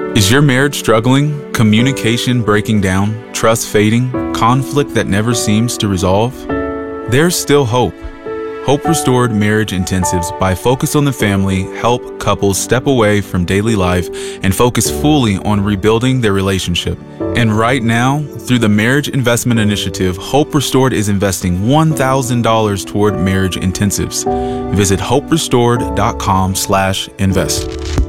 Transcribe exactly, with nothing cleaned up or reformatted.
Is your marriage struggling? Communication breaking down? Trust fading? Conflict that never seems to resolve? There's still hope. Hope Restored Marriage Intensives by Focus on the Family help couples step away from daily life and focus fully on rebuilding their relationship. And right now, through the Marriage Investment Initiative, Hope Restored is investing one thousand dollars toward marriage intensives. Visit hope restored dot com slash invest.